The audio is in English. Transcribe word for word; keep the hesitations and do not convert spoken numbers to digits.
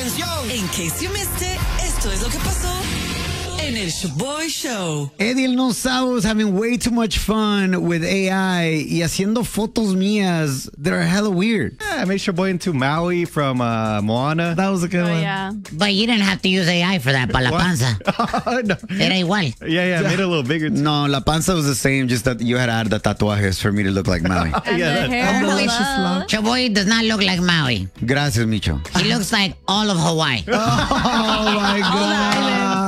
¡Atención! In case you missed it, esto es lo que pasó en el Shaboy Show. Eddie el No Sabo was having way too much fun with A I y haciendo fotos mías that are hella weird. Yeah, I made Shaboy into Maui from uh, Moana. That was a good Oh, one. yeah. But you didn't have to use A I for that, para la panza. no. Era igual. Yeah, yeah, I made it a little bigger. Too. No, La Panza was the same, just that you had to add the tatuajes for me to look like Maui. And Yeah, the that- hair And the pulled luscious up. love. Chaboy does not look like Maui. Gracias, Micho. He looks like all of Hawaii. Oh, my All the God. islands.